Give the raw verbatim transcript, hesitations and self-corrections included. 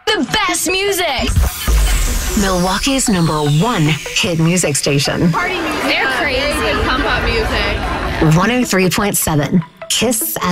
The best music. Milwaukee's number one hit music station. Party music. They're crazy. Very good pump up music. one oh three point seven Kiss